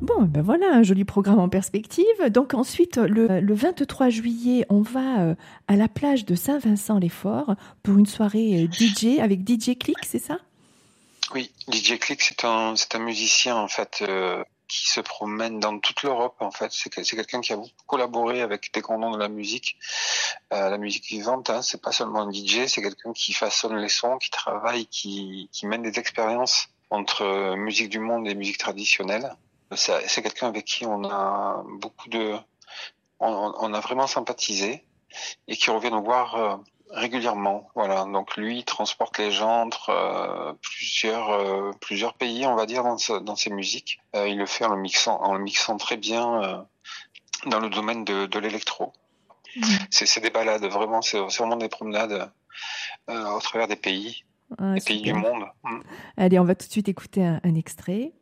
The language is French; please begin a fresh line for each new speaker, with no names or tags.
Bon, ben voilà, un joli programme en perspective. Donc ensuite, le 23 juillet, on va à la plage de Saint-Vincent-les-Forts pour une soirée DJ avec DJ Click, c'est ça?
Oui, DJ Click, c'est un musicien en fait qui se promène dans toute l'Europe. En fait, c'est quelqu'un qui a beaucoup collaboré avec des grands noms de la musique vivante. Hein. C'est pas seulement un DJ, c'est quelqu'un qui façonne les sons, qui travaille, qui mène des expériences entre musique du monde et musique traditionnelle. C'est quelqu'un avec qui on a on a vraiment sympathisé et qui revient nous voir régulièrement. Voilà. Donc lui, il transporte les gens entre plusieurs pays, on va dire, dans ses musiques. Il le fait en le mixant très bien dans le domaine de l'électro. C'est des balades, vraiment, c'est vraiment des promenades au travers des pays,
Ah,
des pays du
super.
monde.
Allez, on va tout de suite écouter un extrait.